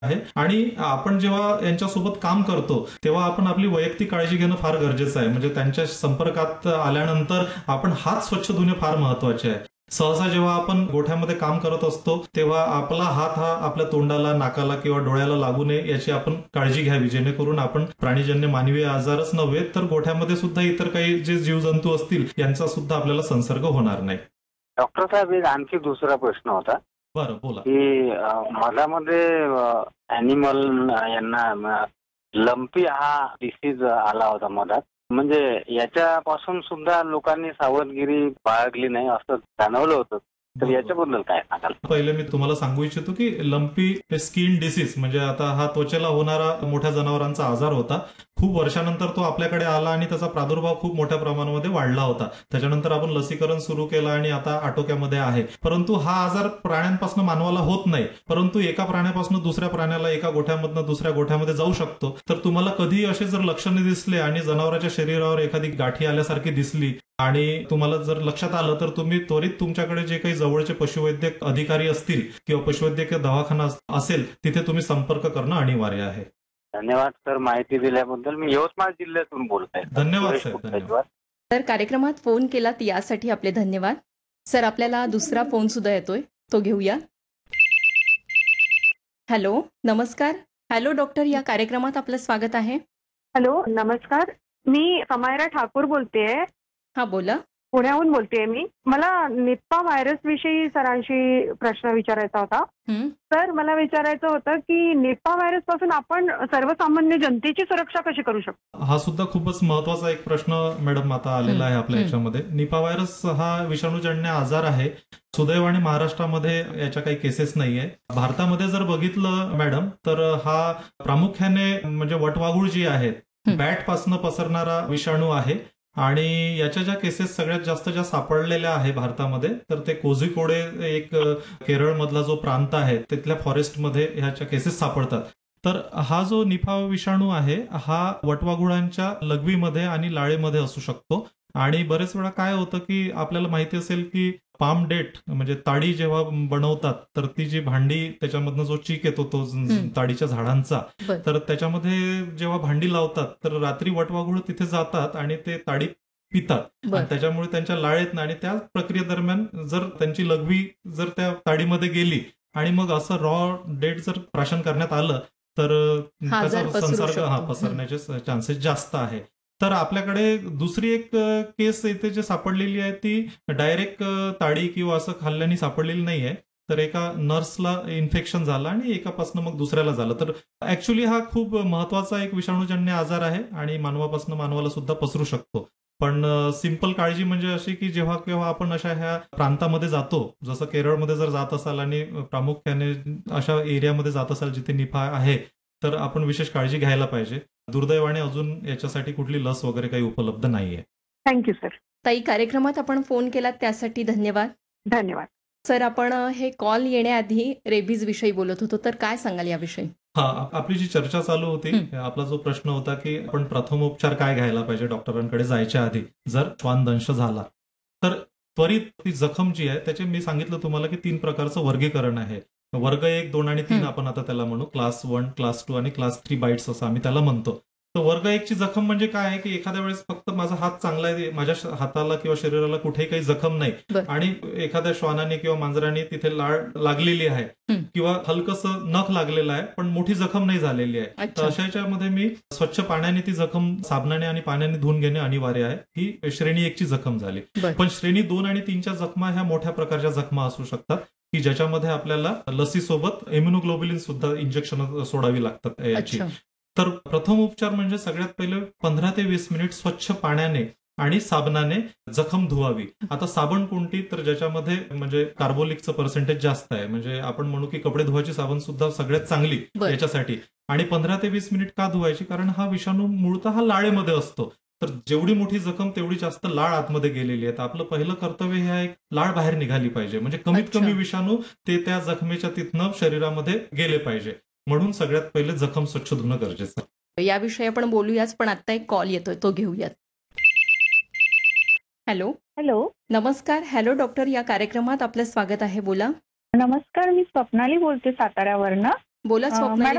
आहे. आणि आपण जेव्हा यांच्यासोबत काम करतो तेव्हा आपण आपली वैयक्तिक काळजी घेणं फार गरजेचं आहे. म्हणजे त्यांच्या संपर्कात आल्यानंतर आपण हात स्वच्छ धुणे फार महत्वाचे आहे. सहसा जेव्हा आपण गोठ्यामध्ये काम करत असतो तेव्हा आपला हात हा आपल्या तोंडाला, नाकाला किंवा डोळ्याला लागू नये याची आपण काळजी घ्यावी, जेणेकरून आपण प्राणीजन्य मानवी आजारच नव्हे तर गोठ्यामध्ये सुद्धा इतर काही जे जीवजंतू असतील यांचा सुद्धा आपल्याला संसर्ग होणार नाही. डॉक्टर साहेब, एक आणखी दुसरा प्रश्न होता बरं, बोला. की मधामध्ये ॲनिमल यांना लंपी हा डिसीज आला होता मधात. म्हणजे याच्यापासून सुद्धा लोकांनी सावधगिरी बाळगली नाही असं जाणवलं होतं. तर याच्याबद्दल काय सांगाल? पहिले मी तुम्हाला सांगू इच्छितो की लंपी स्किन डिसीज म्हणजे आता हा त्वचेला होणारा मोठ्या जनावरांचा आजार होता. खूप वर्षानंतर तो आपल्याकडे आला आणि त्याचा प्रादुर्भाव खूप मोठ्या प्रमाणामध्ये वाढला होता. त्याच्यानंतर आपण लसीकरण सुरू केलं आणि आता आटोक्यामध्ये आहे. परंतु हा आजार प्राण्यांपासून मानवाला होत नाही, परंतु एका प्राण्यापासून दुसऱ्या प्राण्याला, एका गोठ्यामधून दुसऱ्या गोठ्यामध्ये जाऊ शकतो. तर तुम्हाला कधी असे जर लक्षणे दिसले आणि जनावराच्या शरीरावर एखादी गाठी आल्यासारखी दिसली आणि तुम्हाला जर लक्षात आलं तर तुम्ही त्वरित तुमच्याकडे जे काही जवळचे पशुवैद्यक अधिकारी असतील किंवा पशुवैद्यकीय दवाखाना असेल तिथे तुम्ही संपर्क करणं अनिवार्य आहे. धन्यवाद सर, माहिती दिल्याबद्दल. मी यवतमाळ जिल्ह्यातून बोलतोय. धन्यवाद साहेब, धन्यवाद. तर कार्यक्रमात फोन केलात यासाठी आपले धन्यवाद. सर, आपल्याला दुसरा फोन सुद्धा येतोय, तो घेऊया. हॅलो, नमस्कार. हॅलो डॉक्टर, या कार्यक्रमात आपलं स्वागत आहे. हॅलो, नमस्कार. मी समायरा ठाकूर बोलतेय. हा, बोला. पुण्याहून बोलतेय मी. मला निप्पा व्हायरस विषयी सरांशी प्रश्न विचारायचा होता. सर, मला विचारायचं होतं की निप्पा व्हायरस पासून आपण सर्वसामान्य जनतेची सुरक्षा कशी करू शकतो? हा सुद्धा खूपच महत्वाचा एक प्रश्न मॅडम आता आलेला आहे आपल्या याच्यामध्ये. निपा व्हायरस हा विषाणूजन्य आजार आहे. सुदैवाने महाराष्ट्रामध्ये याच्या काही केसेस नाहीये. भारतामध्ये जर बघितलं मॅडम तर हा प्रामुख्याने म्हणजे वटवाघूळ जी आहेत बॅट पासून पसरणारा विषाणू आहे. आणि याच्या ज्या केसेस सगळ्यात जास्त ज्या सापडलेल्या आहे भारतामध्ये तर ते कोझिकोडे एक केरळमधला जो प्रांत आहे तिथल्या फॉरेस्टमध्ये ह्याच्या केसेस सापडतात. तर हा जो निफा विषाणू आहे हा वटवाघुळांच्या लघवीमध्ये आणि लाळेमध्ये असू शकतो. आणि बरेच वेळा काय होतं की आपल्याला माहिती असेल की पाम डेट म्हणजे ताडी जेव्हा बनवतात तर ती जी भांडी त्याच्यामधनं जो चीक येतो तो ताडीच्या झाडांचा, तर त्याच्यामध्ये जेव्हा भांडी लावतात तर रात्री वटवाघूळ तिथे जातात आणि ते ताडी पितात. आणि त्याच्यामुळे त्यांच्या लाळेत आणि त्या प्रक्रियेदरम्यान जर त्यांची लघवी जर त्या ताडीमध्ये गेली आणि मग असं रॉ डेट जर प्राशन करण्यात आलं तर त्याचा संसर्ग पसरण्याचे चान्सेस जास्त आहे. तर आपल्याकडे दुसरी एक केस इथे जे सापडलेली आहे ती डायरेक्ट ताडी किंवा असं खाल्ल्याने सापडलेली नाहीये. तर एका नर्सला इन्फेक्शन झालं आणि एकापासून मग दुसऱ्याला झालं. तर ऍक्च्युली हा खूप महत्वाचा एक विषाणूजन्य आजार आहे आणि मानवापासून मानवाला सुद्धा पसरू शकतो. पण सिंपल काळजी म्हणजे अशी की जेव्हा केव्हा आपण अशा ह्या प्रांतामध्ये जातो, जसं केरळमध्ये जर जात असाल आणि प्रामुख्याने अशा एरियामध्ये जात असाल जिथे निफा आहे तर आपण विशेष काळजी घ्यायला पाहिजे. दुर्दैवाने अजून याच्यासाठी कुठली लस वगैरे काही उपलब्ध नाहीये. Thank you sir. ताई, कार्यक्रमात आपण फोन केलात त्यासाठी धन्यवाद. धन्यवाद सर. आपण हे कॉल येण्याआधी रेबीज विषयी बोलत होतो, तर काय सांगाल याविषयी? हा, आपली जी चर्चा चालू होती, आपला जो प्रश्न होता की आपण प्रथमोपचार काय घ्यायला पाहिजे डॉक्टरांकडे जायच्या आधी जर श्वानदंश झाला. तर त्वरित ती जखम जी आहे त्याचे मी सांगितलं तुम्हाला की 3 प्रकारचं वर्गीकरण आहे. वर्ग 1, 2 आणि 3 आपण आता त्याला म्हणू. क्लास 1, क्लास 2 आणि क्लास 3 बाईट्स असं आम्ही त्याला म्हणतो. तर वर्ग 1 ची जखम म्हणजे काय आहे की एखाद्या वेळेस फक्त माझा हात चांगला आहे, माझ्या हाताला किंवा शरीराला कुठेही काही जखम नाही आणि एखाद्या श्वानाने किंवा मांजराने तिथे लाळ लागलेली आहे किंवा हलकसं नख लागलेलं आहे पण मोठी जखम नाही झालेली आहे. तर अशा याच्यामध्ये मी स्वच्छ पाण्याने ती जखम साबणाने आणि पाण्याने धुवून घेणे अनिवार्य आहे. ही श्रेणी 1 ची जखम झाली. पण श्रेणी 2 आणि 3च्या जखमा ह्या मोठ्या प्रकारच्या जखमा असू शकतात की ज्याच्यामध्ये आपल्याला लसीसोबत इम्युनोग्लोबुलिन सुद्धा इंजेक्शन सोडावी लागतात याची. तर प्रथम उपचार म्हणजे सगळ्यात पहिले 15 ते 20 मिनिट स्वच्छ पाण्याने आणि साबणाने जखम धुवावी. आता साबण कोणती तर ज्याच्यामध्ये म्हणजे कार्बोलिकचं पर्सेंटेज जास्त आहे. म्हणजे आपण म्हणू की कपडे धुवायची साबण सुद्धा सगळ्यात चांगली याच्यासाठी. आणि 15 ते 20 मिनिट का धुवायची? कारण हा विषाणू मूळतः हा लाळेमध्ये असतो. तर जेवढी मोठी जखम तेवढी जास्त लाळ आतमध्ये गेलेली आहे. तर आपलं पहिलं कर्तव्य हे आहे लाळ बाहेर निघाली पाहिजे. म्हणजे कमीत कमी विषाणू ते त्या जखमेच्या तिथनं शरीरामध्ये गेले पाहिजे. म्हणून सगळ्यात पहिले जखम स्वच्छ धुणं गरजेचं आहे. याविषयी आपण बोलूयाच, पण आता एक कॉल येतोय, तो घेऊयात. हॅलो. हॅलो, नमस्कार. हॅलो डॉक्टर, या कार्यक्रमात आपलं स्वागत आहे. बोला. नमस्कार. मी स्वप्नाली बोलते साताऱ्यावरनं. बोला स्वप्नाली